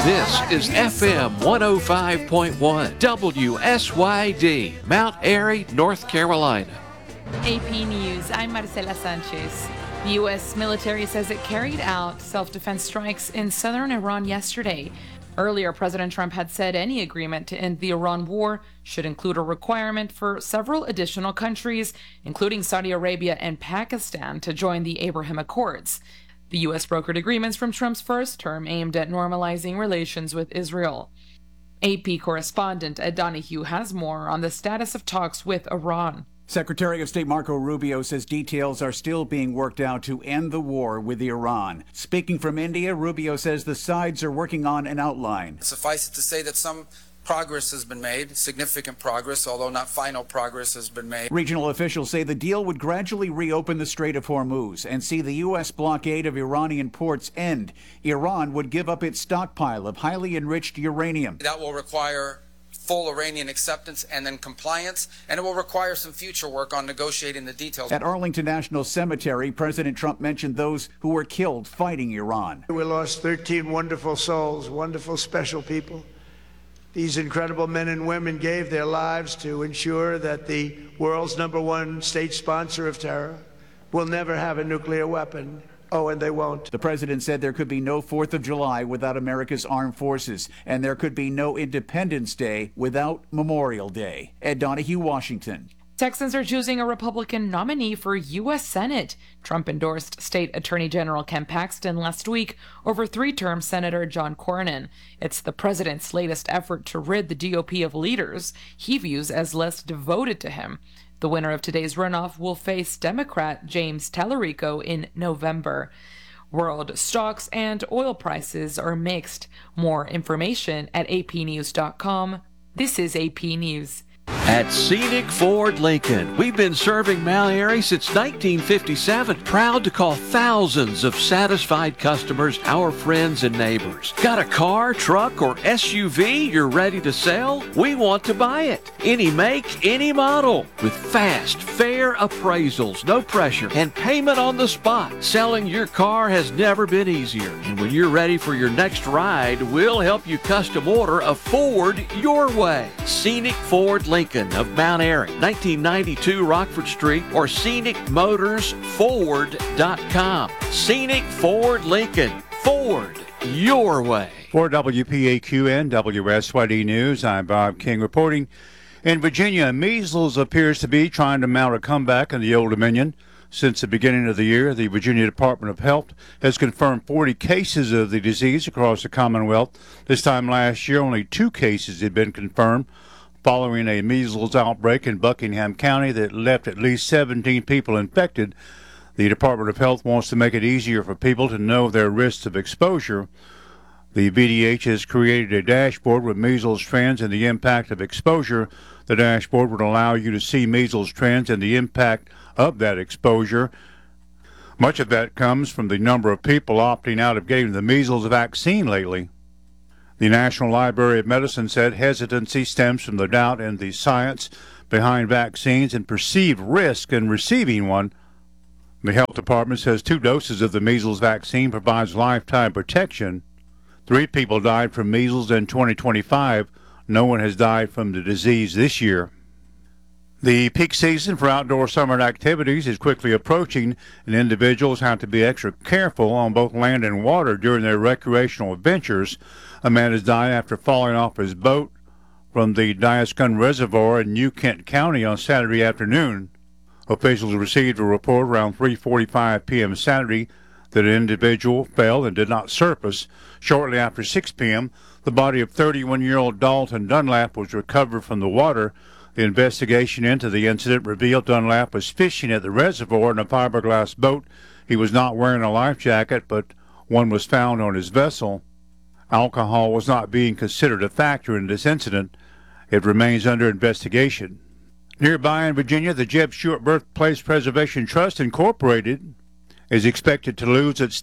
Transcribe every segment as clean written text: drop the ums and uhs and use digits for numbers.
This is FM 105.1 WSYD, Mount Airy, North Carolina. AP News, I'm Marcela Sanchez. The U.S. military says it carried out self-defense strikes in southern Iran yesterday. Earlier, President Trump had said any agreement to end the Iran war should include a requirement for several additional countries, including Saudi Arabia and Pakistan, to join the Abraham Accords. The U.S. brokered agreements from Trump's first term aimed at normalizing relations with Israel. AP correspondent Ed Donahue has more on the status of talks with Iran. Secretary of State Marco Rubio says details are still being worked out to end the war with Iran. Speaking from India, Rubio says the sides are working on an outline. Suffice it to say that some progress has been made, significant progress, although not final progress has been made. Regional officials say the deal would gradually reopen the Strait of Hormuz and see the U.S. blockade of Iranian ports end. Iran would give up its stockpile of highly enriched uranium. That will require full Iranian acceptance and then compliance, and it will require some future work on negotiating the details. At Arlington National Cemetery, President Trump mentioned those who were killed fighting Iran. We lost 13 wonderful souls, wonderful, special people. These incredible men and women gave their lives to ensure that the world's #1 state sponsor of terror will never have a nuclear weapon. Oh, and they won't. The president said there could be no 4th of July without America's armed forces, and there could be no Independence Day without Memorial Day. Ed Donahue, Washington. Texans are choosing a Republican nominee for U.S. Senate. Trump endorsed State Attorney General Ken Paxton last week over 3-term Senator John Cornyn. It's the president's latest effort to rid the GOP of leaders he views as less devoted to him. The winner of today's runoff will face Democrat James Tallarico in November. World stocks and oil prices are mixed. More information at apnews.com. This is AP News. At Scenic Ford Lincoln, we've been serving Mount Airy since 1957. Proud to call thousands of satisfied customers our friends and neighbors. Got a car, truck, or SUV you're ready to sell? We want to buy it. Any make, any model. With fast, fair appraisals, no pressure, and payment on the spot. Selling your car has never been easier. And when you're ready for your next ride, we'll help you custom order a Ford your way. Scenic Ford Lincoln of Mount Airy, 1992 Rockford Street, or scenicmotorsford.com. Scenic Ford Lincoln. Ford your way. For WPAQ WSYD News, I'm Bob King reporting. In Virginia, measles appears to be trying to mount a comeback in the Old Dominion. Since the beginning of the year, the Virginia Department of Health has confirmed 40 cases of the disease across the Commonwealth. This time last year, only 2 cases had been confirmed, following a measles outbreak in Buckingham County that left at least 17 people infected. The Department of Health wants to make it easier for people to know their risks of exposure. The VDH has created a dashboard with measles trends and the impact of exposure. The dashboard would allow you to see measles trends and the impact of that exposure. Much of that comes from the number of people opting out of getting the measles vaccine lately. The National Library of Medicine said hesitancy stems from the doubt in the science behind vaccines and perceived risk in receiving one. The health department says 2 doses of the measles vaccine provides lifetime protection. 3 people died from measles in 2025. No one has died from the disease this year. The peak season for outdoor summer activities is quickly approaching, and individuals have to be extra careful on both land and water during their recreational adventures. A man has died after falling off his boat from the Diascun Reservoir in New Kent County on Saturday afternoon. Officials received a report around 3:45 p.m. Saturday that an individual fell and did not surface. Shortly after 6 p.m., the body of 31-year-old Dalton Dunlap was recovered from the water. The investigation into the incident revealed Dunlap was fishing at the reservoir in a fiberglass boat. He was not wearing a life jacket, but one was found on his vessel. Alcohol was not being considered a factor in this incident. It remains under investigation. Nearby in Virginia, the Jeb Stuart Birthplace Preservation Trust Incorporated is expected to lose its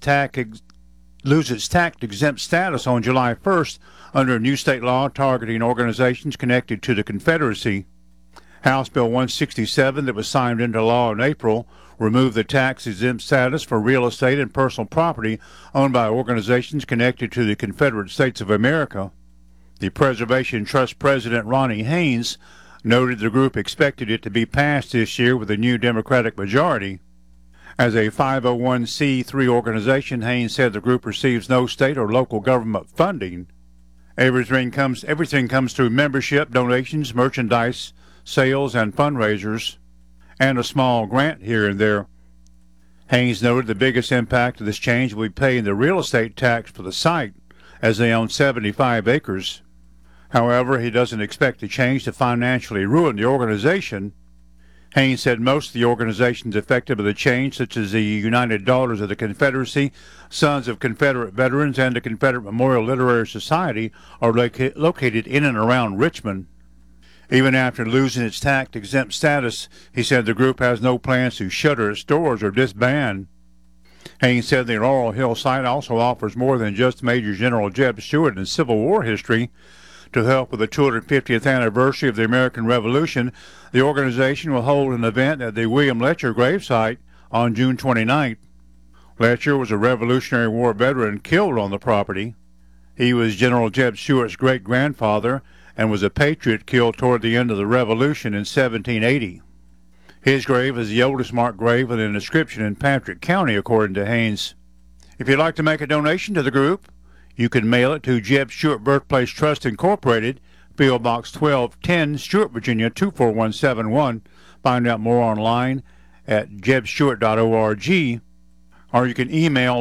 tax-exempt status on July 1st under a new state law targeting organizations connected to the Confederacy. House Bill 167 that was signed into law in April remove the tax-exempt status for real estate and personal property owned by organizations connected to the Confederate States of America. The Preservation Trust President Ronnie Haynes noted the group expected it to be passed this year with a new Democratic majority. As a 501c3 organization, Haynes said the group receives no state or local government funding. Everything comes through membership, donations, merchandise, sales, and fundraisers, and a small grant here and there. Haynes noted the biggest impact of this change will be paying the real estate tax for the site, as they own 75 acres. However, he doesn't expect the change to financially ruin the organization. Haynes said most of the organizations affected by the change, such as the United Daughters of the Confederacy, Sons of Confederate Veterans, and the Confederate Memorial Literary Society, are located in and around Richmond. Even after losing its tax-exempt status, he said the group has no plans to shutter its doors or disband. Haynes said the Laurel Hill site also offers more than just Major General Jeb Stuart and Civil War history. To help with the 250th anniversary of the American Revolution, the organization will hold an event at the William Letcher gravesite on June 29th. Letcher was a Revolutionary War veteran killed on the property. He was General Jeb Stuart's great-grandfather and was a patriot killed toward the end of the Revolution in 1780. His grave is the oldest marked grave with an inscription in Patrick County, according to Haynes. If you'd like to make a donation to the group, you can mail it to Jeb Stuart Birthplace Trust, Incorporated, P.O. Box 1210, Stuart, Virginia 24171. Find out more online at jebstuart.org, or you can email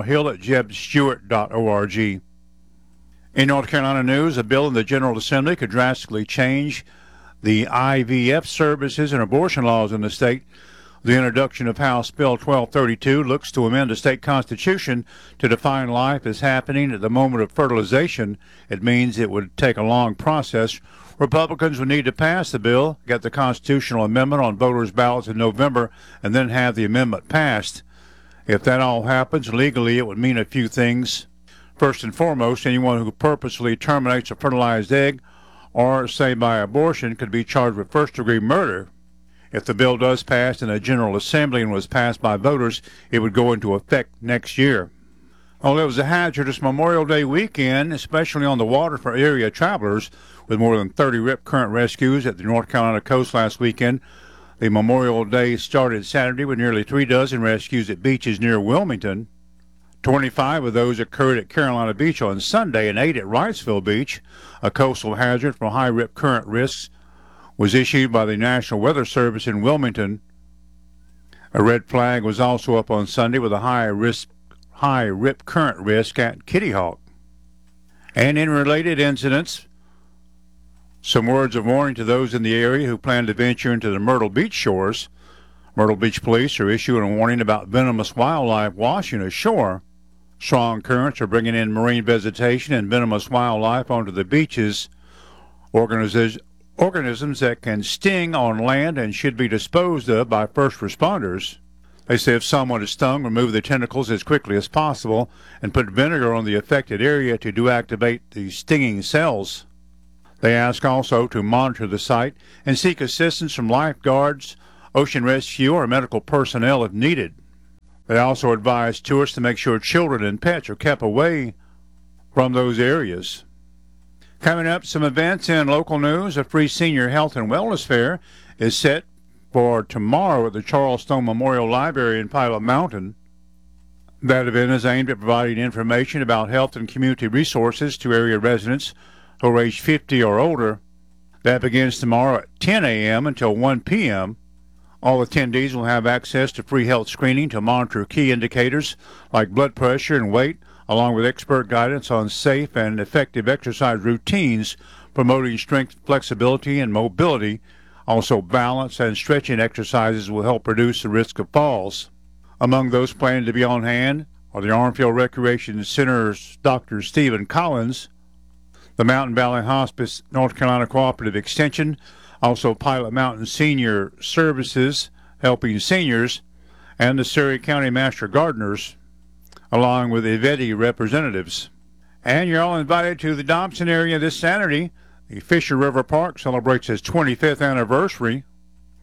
laurelhill@jebstuart.org. In North Carolina news, a bill in the General Assembly could drastically change the IVF services and abortion laws in the state. The introduction of House Bill 1232 looks to amend the state constitution to define life as happening at the moment of fertilization. It means it would take a long process. Republicans would need to pass the bill, get the constitutional amendment on voters' ballots in November, and then have the amendment passed. If that all happens, legally it would mean a few things. First and foremost, anyone who purposely terminates a fertilized egg or, say, by abortion could be charged with first-degree murder. If the bill does pass in the General Assembly and was passed by voters, it would go into effect next year. Well, it was a hazardous Memorial Day weekend, especially on the water for area travelers, with more than 30 rip current rescues at the North Carolina coast last weekend. The Memorial Day started Saturday with nearly 3 dozen rescues at beaches near Wilmington. 25 of those occurred at Carolina Beach on Sunday and 8 at Wrightsville Beach. A coastal hazard from high rip current risks was issued by the National Weather Service in Wilmington. A red flag was also up on Sunday with a high rip current risk at Kitty Hawk. And in related incidents, some words of warning to those in the area who plan to venture into the Myrtle Beach shores. Myrtle Beach police are issuing a warning about venomous wildlife washing ashore. Strong currents are bringing in marine vegetation and venomous wildlife onto the beaches. Organisms that can sting on land and should be disposed of by first responders. They say if someone is stung, remove the tentacles as quickly as possible and put vinegar on the affected area to deactivate the stinging cells. They ask also to monitor the site and seek assistance from lifeguards, ocean rescue, or medical personnel if needed. They also advise tourists to make sure children and pets are kept away from those areas. Coming up, some events in local news. A free senior health and wellness fair is set for tomorrow at the Charles Stone Memorial Library in Pilot Mountain. That event is aimed at providing information about health and community resources to area residents who are age 50 or older. That begins tomorrow at 10 a.m. until 1 p.m. All attendees will have access to free health screening to monitor key indicators like blood pressure and weight, along with expert guidance on safe and effective exercise routines, promoting strength, flexibility, and mobility. Also, balance and stretching exercises will help reduce the risk of falls. Among those planning to be on hand are the Armfield Recreation Center's Dr. Stephen Collins, the Mountain Valley Hospice North Carolina Cooperative Extension, also Pilot Mountain Senior Services, helping seniors, and the Surrey County Master Gardeners, along with Iveti representatives. And you're all invited to the Dobson area this Saturday. The Fisher River Park celebrates its 25th anniversary.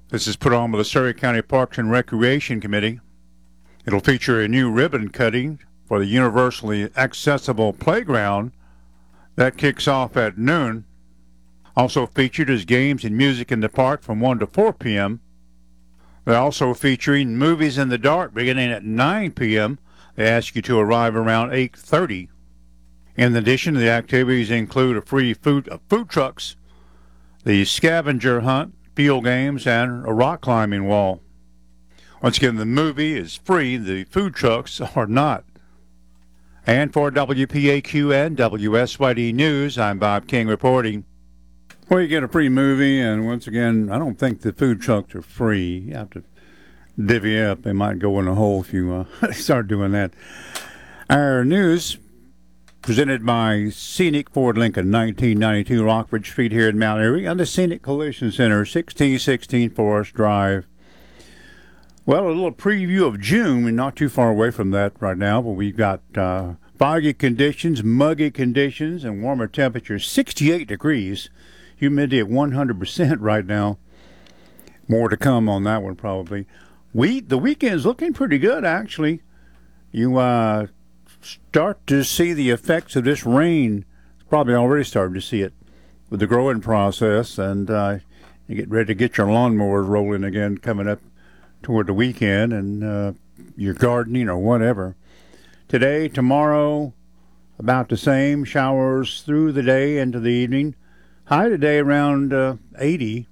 This is put on by the Surrey County Parks and Recreation Committee. It'll feature a new ribbon cutting for the universally accessible playground that kicks off at noon. Also featured is games and music in the park from 1 to 4 p.m. They're also featuring movies in the dark beginning at 9 p.m. They ask you to arrive around 8:30. In addition, the activities include free food trucks, the scavenger hunt, field games, and a rock climbing wall. Once again, the movie is free. The food trucks are not. And for WPAQ and WSYD News, I'm Bob King reporting. Well, you get a free movie, and once again, I don't think the food trucks are free. You have to divvy up. They might go in a hole if you start doing that. Our news presented by Scenic Ford Lincoln, 1992 Rockford Street here in Mount Airy, and the Scenic Collision Center, 1616 Forest Drive. Well, a little preview of June. We're not too far away from that right now, but we've got foggy conditions, muggy conditions, and warmer temperatures, 68 degrees. Humidity at 100% right now. More to come on that one probably. The weekend's looking pretty good, actually. You start to see the effects of this rain. Probably already started to see it with the growing process, and you get ready to get your lawnmowers rolling again coming up toward the weekend, and your gardening or whatever. Today, tomorrow, about the same. Showers through the day into the evening. High today around 80.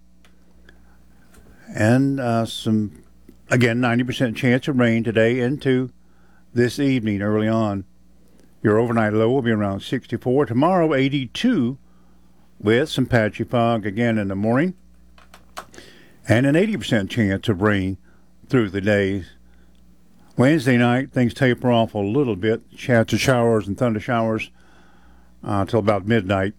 And some, again, 90% chance of rain today into this evening early on. Your overnight low will be around 64. Tomorrow, 82 with some patchy fog again in the morning. And an 80% chance of rain through the days. Wednesday night, things taper off a little bit. Chance of showers and thunder showers until about midnight.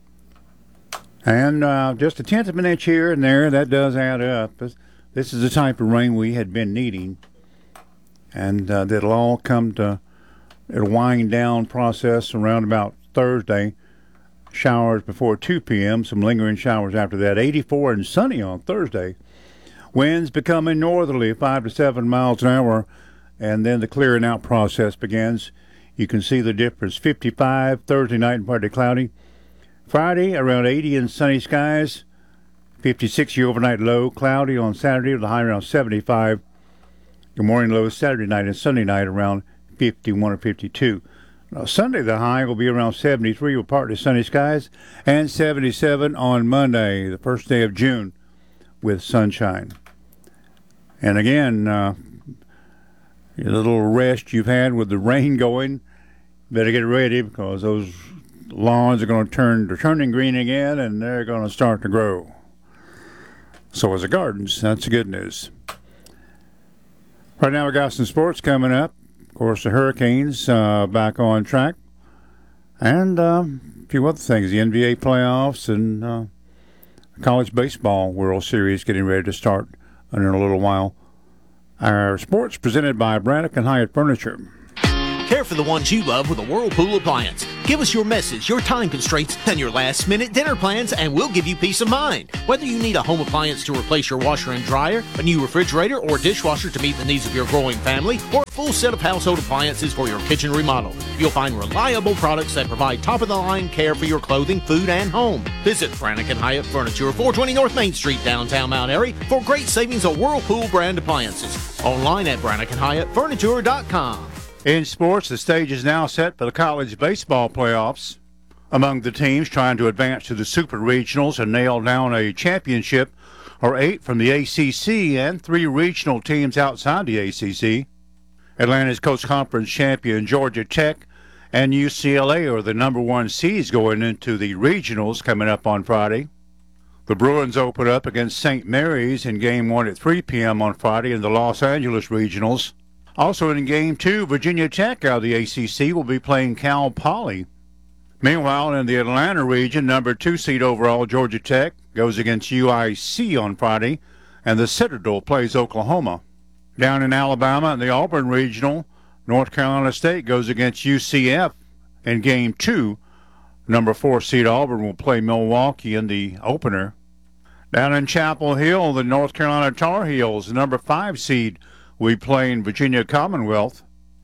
And just a tenth of an inch here and there, that does add up. This is the type of rain we had been needing. And that'll all come to a wind down process around about Thursday. Showers before 2 p.m., some lingering showers after that. 84 and sunny on Thursday. Winds becoming northerly, 5 to 7 miles an hour, and then the clearing out process begins. You can see the difference. 55 Thursday night and partly cloudy. Friday, around 80 and sunny skies. 56 your overnight low, cloudy on Saturday with a high around 75. Your morning low Saturday night and Sunday night around 51 or 52. Now, Sunday, the high will be around 73 with partly sunny skies, and 77 on Monday, the first day of June, with sunshine. And again, a little rest you've had with the rain going, better get ready because those lawns are going to turning green again, and they're going to start to grow. So is the gardens. That's the good news. Right now we got some sports coming up. Of course, the Hurricanes back on track. And a few other things. The NBA playoffs and college baseball World Series getting ready to start in a little while. Our sports presented by Brannick and Hyatt Furniture. Care for the ones you love with a Whirlpool appliance. Give us your message, your time constraints, and your last-minute dinner plans, and we'll give you peace of mind. Whether you need a home appliance to replace your washer and dryer, a new refrigerator or dishwasher to meet the needs of your growing family, or a full set of household appliances for your kitchen remodel, you'll find reliable products that provide top-of-the-line care for your clothing, food, and home. Visit Brannick and Hyatt Furniture, 420 North Main Street, downtown Mount Airy, for great savings on Whirlpool brand appliances. Online at BrannickandHyattFurniture.com. In sports, the stage is now set for the college baseball playoffs. Among the teams trying to advance to the Super Regionals and nail down a championship are 8 from the ACC and 3 regional teams outside the ACC. Atlanta's Coast Conference champion Georgia Tech and UCLA are the number 1 seeds going into the regionals coming up on Friday. The Bruins open up against St. Mary's in Game 1 at 3 p.m. on Friday in the Los Angeles Regionals. Also in Game 2, Virginia Tech out of the ACC will be playing Cal Poly. Meanwhile, in the Atlanta region, number 2 seed overall Georgia Tech goes against UIC on Friday, and the Citadel plays Oklahoma. Down in Alabama in the Auburn Regional, North Carolina State goes against UCF in Game 2. Number 4 seed Auburn will play Milwaukee in the opener. Down in Chapel Hill, the North Carolina Tar Heels, the number 5 seed, will be playing Virginia Commonwealth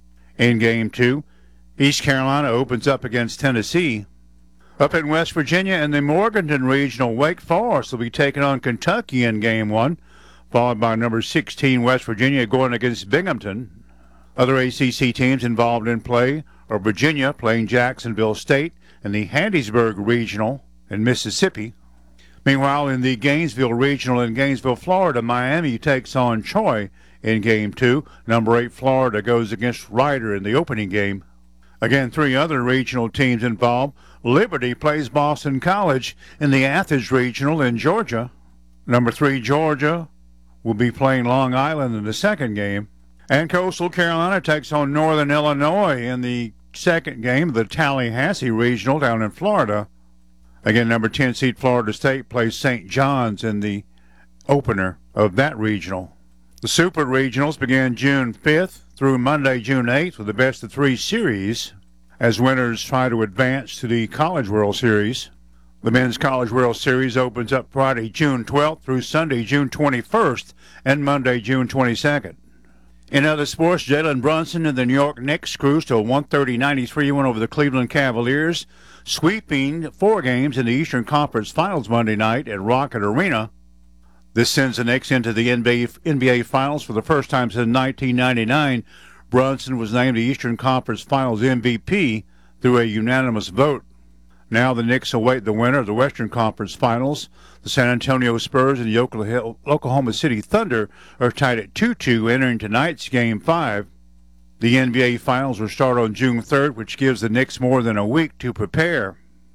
in Game 2. East Carolina opens up against Tennessee. Up in West Virginia in the Morganton Regional, Wake Forest will be taking on Kentucky in Game 1, followed by number 16 West Virginia going against Binghamton. Other ACC teams involved in play are Virginia playing Jacksonville State in the Hattiesburg Regional in Mississippi. Meanwhile, in the Gainesville Regional in Gainesville, Florida, Miami takes on Troy in Game 2. Number 8 Florida goes against Rider in the opening game. Again, 3 other regional teams involved. Liberty plays Boston College in the Athens Regional in Georgia. Number 3 Georgia will be playing Long Island in the second game. And Coastal Carolina takes on Northern Illinois in the second game of the Tallahassee Regional down in Florida. Again, number 10 seed Florida State plays St. John's in the opener of that regional. The Super Regionals began June 5th through Monday, June 8th with the best of 3 series as winners try to advance to the College World Series. The Men's College World Series opens up Friday, June 12th through Sunday, June 21st and Monday, June 22nd. In other sports, Jalen Brunson and the New York Knicks cruised to a 130-93 win over the Cleveland Cavaliers, sweeping 4 games in the Eastern Conference Finals Monday night at Rocket Arena. This sends the Knicks into the NBA Finals for the first time since 1999. Brunson was named the Eastern Conference Finals MVP through a unanimous vote. Now the Knicks await the winner of the Western Conference Finals. The San Antonio Spurs and the Oklahoma City Thunder are tied at 2-2 entering tonight's Game 5. The NBA Finals will start on June 3rd, which gives the Knicks more than a week to prepare.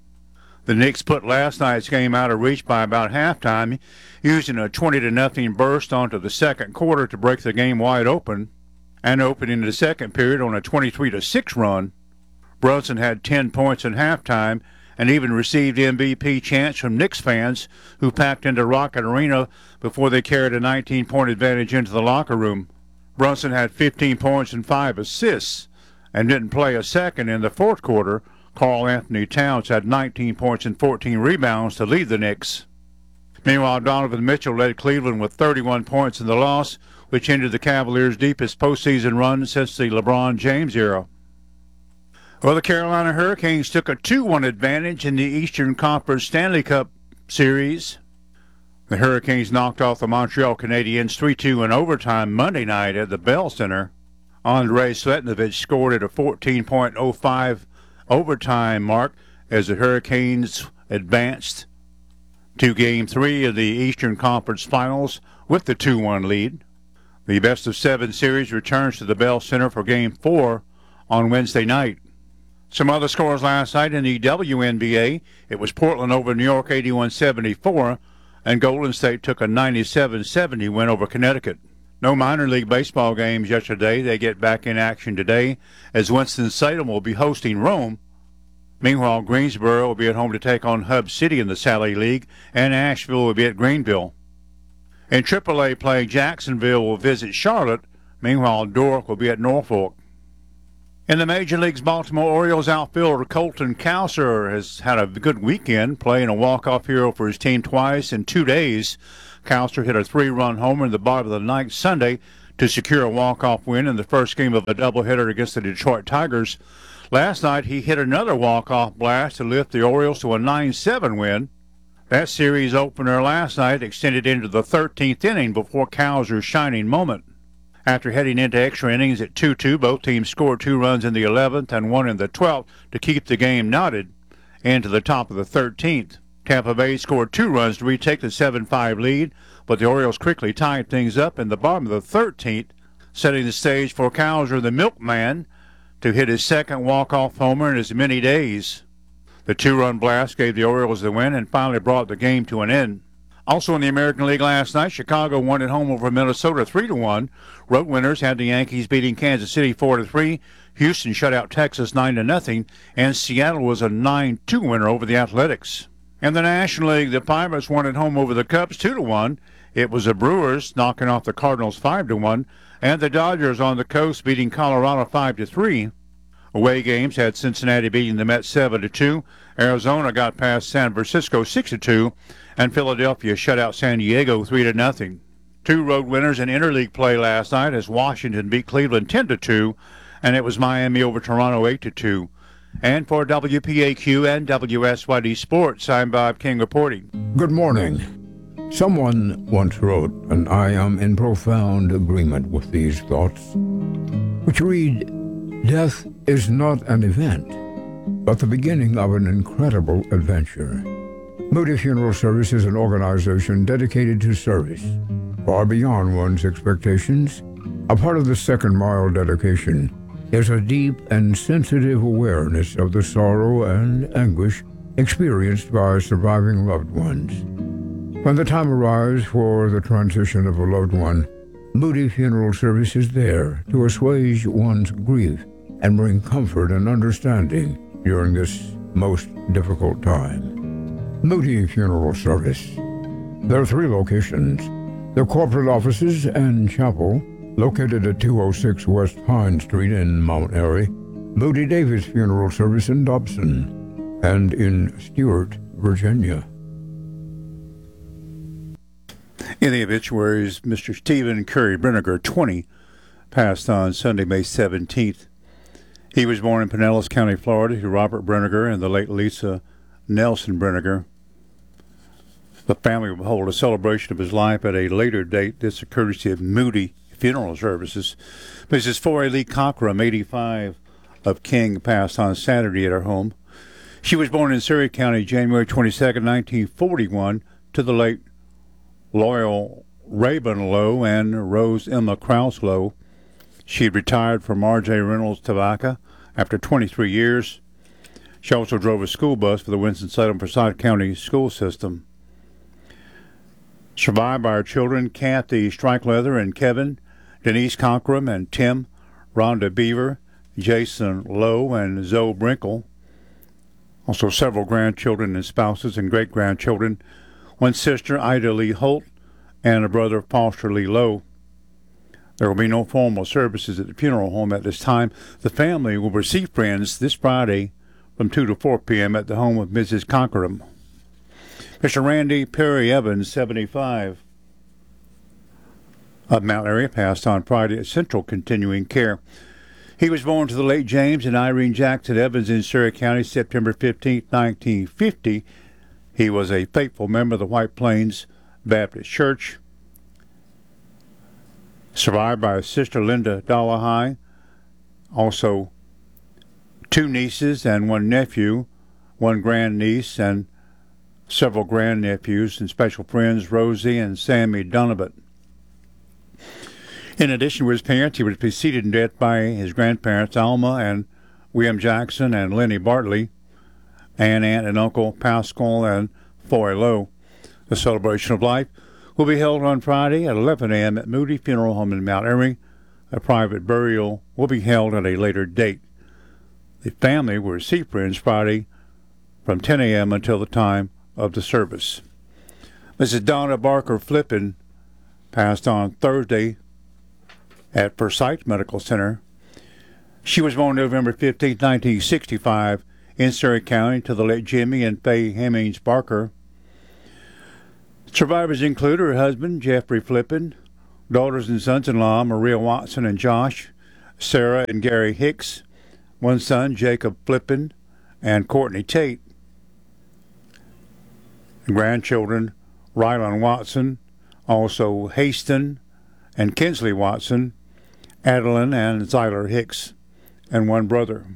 The Knicks put last night's game out of reach by about halftime, using a 20-0 burst onto the second quarter to break the game wide open, and opening the second period on a 23-6 run. Brunson had 10 points at halftime and even received MVP chants from Knicks fans who packed into Rocket Arena before they carried a 19-point advantage into the locker room. Brunson had 15 points and 5 assists and didn't play a second in the fourth quarter. Karl Anthony Towns had 19 points and 14 rebounds to lead the Knicks. Meanwhile, Donovan Mitchell led Cleveland with 31 points in the loss, which ended the Cavaliers' deepest postseason run since the LeBron James era. Well, the Carolina Hurricanes took a 2-1 advantage in the Eastern Conference Stanley Cup Series. The Hurricanes knocked off the Montreal Canadiens 3-2 in overtime Monday night at the Bell Center. Andrei Svetnovich scored at a 14.05 overtime mark as the Hurricanes advanced to Game 3 of the Eastern Conference Finals with the 2-1 lead. The best-of-7 series returns to the Bell Center for Game 4 on Wednesday night. Some other scores last night in the WNBA. It was Portland over New York 81-74, and Golden State took a 97-70 win over Connecticut. No minor league baseball games yesterday. They get back in action today as Winston-Salem will be hosting Rome. Meanwhile, Greensboro will be at home to take on Hub City in the Sally League, and Asheville will be at Greenville. In AAA play, Jacksonville will visit Charlotte. Meanwhile, Dork will be at Norfolk. In the Major League's Baltimore Orioles outfielder Colton Cowser has had a good weekend, playing a walk-off hero for his team twice in 2 days. Cowser hit a 3-run homer in the bottom of the ninth Sunday to secure a walk-off win in the first game of a doubleheader against the Detroit Tigers. Last night, he hit another walk-off blast to lift the Orioles to a 9-7 win. That series opener last night extended into the 13th inning before Cowser's shining moment. After heading into extra innings at 2-2, both teams scored 2 runs in the 11th and 1 in the 12th to keep the game knotted into the top of the 13th. Tampa Bay scored 2 runs to retake the 7-5 lead, but the Orioles quickly tied things up in the bottom of the 13th, setting the stage for Cowser, the milkman, to hit his second walk-off homer in as many days. The 2-run blast gave the Orioles the win and finally brought the game to an end. Also in the American League last night, Chicago won at home over Minnesota 3-1. Road winners had the Yankees beating Kansas City 4-3. Houston shut out Texas 9-0, and Seattle was a 9-2 winner over the Athletics. In the National League, the Pirates won at home over the Cubs 2-1. It was the Brewers knocking off the Cardinals 5-1, and the Dodgers on the coast beating Colorado 5-3. Away games had Cincinnati beating the Mets 7-2. Arizona got past San Francisco 6-2, and Philadelphia shut out San Diego 3-0. Two road winners in interleague play last night as Washington beat Cleveland 10-2, and it was Miami over Toronto 8-2. And for WPAQ and WSYD Sports, I'm Bob King reporting. Good morning. Someone once wrote, and I am in profound agreement with these thoughts, which read, "Death is not an event, but the beginning of an incredible adventure." Moody Funeral Service is an organization dedicated to service, far beyond one's expectations. A part of the Second Mile dedication is a deep and sensitive awareness of the sorrow and anguish experienced by surviving loved ones. When the time arrives for the transition of a loved one, Moody Funeral Service is there to assuage one's grief and bring comfort and understanding during this most difficult time. Moody Funeral Service. There are 3 locations. Their corporate offices and chapel, located at 206 West Pine Street in Mount Airy, Moody Davis Funeral Service in Dobson, and in Stuart, Virginia. In the obituaries, Mr. Stephen Curry Brinegar, 20, passed on Sunday, May 17th. He was born in Pinellas County, Florida, to Robert Brinegar and the late Lisa Nelson Brinegar. The family will hold a celebration of his life at a later date. This is courtesy of Moody Funeral Services. Mrs. Foray Lee Cockrum, 85, of King, passed on Saturday at her home. She was born in Surrey County, January 22, 1941, to the late Loyal Rayburn Lowe and Rose Emma Krause Lowe. She retired from R.J. Reynolds Tobacco after 23 years. She also drove a school bus for the Winston-Salem-Forsyth County school system. Survived by her children, Kathy Strikeleather and Kevin, Denise Cockrum and Tim, Rhonda Beaver, Jason Lowe, and Zoe Brinkle. Also several grandchildren and spouses and great-grandchildren. One sister, Ida Lee Holt, and a brother, Foster Lee Lowe. There will be no formal services at the funeral home at this time. The family will receive friends this Friday from 2 to 4 p.m. at the home of Mrs. Cockrum. Mr. Randy Perry Evans, 75, of Mount Airy, passed on Friday at Central Continuing Care. He was born to the late James and Irene Jackson Evans in Surrey County, September 15, 1950. He was a faithful member of the White Plains Baptist Church. Survived by his sister Linda Dolahai, also 2 nieces and 1 nephew, 1 grandniece, and several grandnephews and special friends, Rosie and Sammy Donovan. In addition to his parents, he was preceded in death by his grandparents, Alma and William Jackson and Lenny Bartley, and aunt and uncle Pascal and Foy Lowe. The celebration of life will be held on Friday at 11 a.m. at Moody Funeral Home in Mount Airy. A private burial will be held at a later date. The family will receive friends Friday from 10 a.m. until the time of the service. Mrs. Donna Barker Flippin passed on Thursday at Forsyth Medical Center. She was born November 15, 1965, in Surrey County to the late Jimmy and Faye Hemmings Barker. Survivors include her husband, Jeffrey Flippin, daughters and sons-in-law, Maria Watson and Josh, Sarah and Gary Hicks, 1 son, Jacob Flippin, and Courtney Tate. Grandchildren, Rylan Watson, also Haston and Kinsley Watson, Adeline and Zyler Hicks, and 1 brother.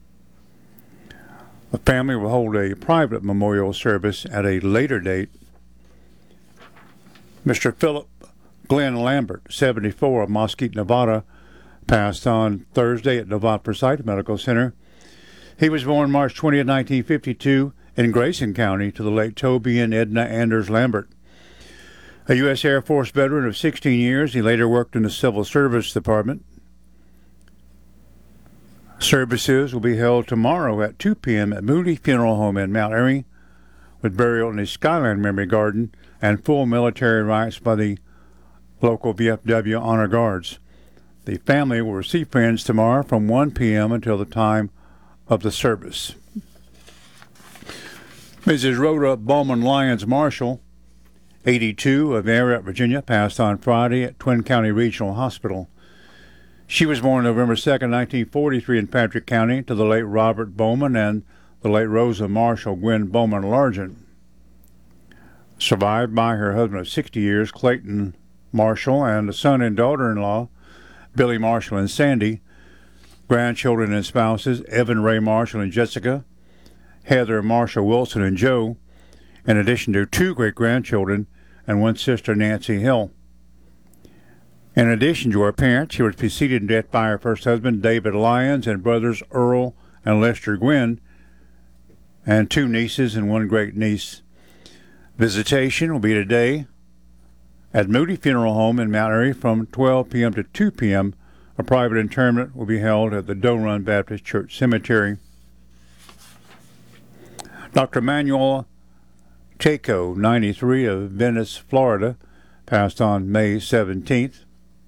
The family will hold a private memorial service at a later date. Mr. Philip Glenn Lambert, 74, of Mesquite, Nevada, passed on Thursday at Nevada Forsyth Medical Center. He was born March 20, 1952, in Grayson County to the late Toby and Edna Anders Lambert. A U.S. Air Force veteran of 16 years, he later worked in the Civil Service Department. Services will be held tomorrow at 2 p.m. at Moody Funeral Home in Mount Airy, with burial in the Skyland Memory Garden and full military rites by the local VFW Honor Guards. The family will receive friends tomorrow from 1 p.m. until the time of the service. Mrs. Rhoda Bowman Lyons Marshall, 82, of Ariat, Virginia, passed on Friday at Twin County Regional Hospital. She was born November 2, 1943 in Patrick County to the late Robert Bowman and the late Rosa Marshall Gwen Bowman Largent. Survived by her husband of 60 years, Clayton Marshall, and a son and daughter-in-law, Billy Marshall and Sandy, grandchildren and spouses, Evan Ray Marshall and Jessica, Heather Marshall Wilson and Joe, in addition to 2 great-grandchildren and 1 sister, Nancy Hill. In addition to her parents, she was preceded in death by her first husband, David Lyons, and brothers Earl and Lester Gwynn, and 2 nieces and 1 great-niece. Visitation will be today at Moody Funeral Home in Mount Airy from 12 p.m. to 2 p.m. A private interment will be held at the Doe Run Baptist Church Cemetery. Dr. Manuel Chaco, 93, of Venice, Florida, passed on May 17th.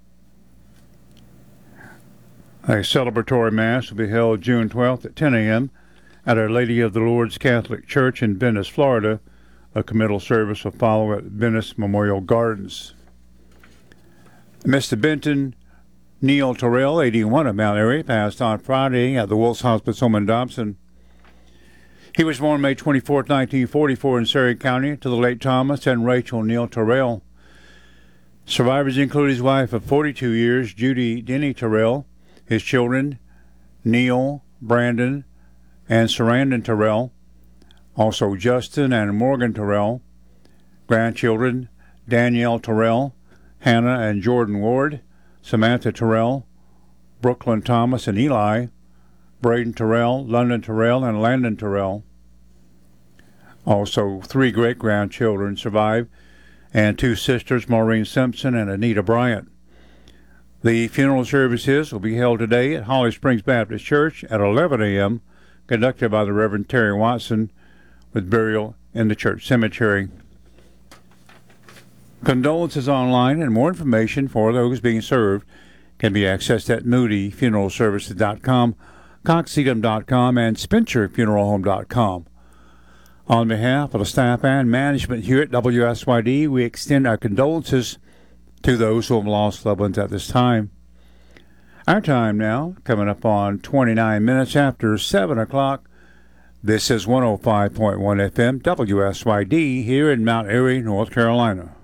A celebratory Mass will be held June 12th at 10 a.m. at Our Lady of the Lourdes Catholic Church in Venice, Florida. A committal service will follow at Venice Memorial Gardens. Mr. Benton Neil Terrell, 81, of Mount Airy, passed on Friday at the Wills Hospice Home in Dobson. He was born May 24, 1944 in Surrey County to the late Thomas and Rachel Neal Terrell. Survivors include his wife of 42 years, Judy Denny Terrell, his children, Neil, Brandon, and Sarandon Terrell, also Justin and Morgan Terrell, grandchildren, Danielle Terrell, Hannah and Jordan Ward, Samantha Terrell, Brooklyn Thomas and Eli, Braden Terrell, London Terrell, and Landon Terrell. Also, 3 great-grandchildren survive, and 2 sisters, Maureen Simpson and Anita Bryant. The funeral services will be held today at Holly Springs Baptist Church at 11 a.m., conducted by the Reverend Terry Watson, with burial in the church cemetery. Condolences online and more information for those being served can be accessed at moodyfuneralservices.com, coxedum.com, and spencerfuneralhome.com. On behalf of the staff and management here at WSYD, we extend our condolences to those who have lost loved ones at this time. Our time now, coming up on 29 minutes after 7 o'clock. This is 105.1 FM WSYD here in Mount Airy, North Carolina.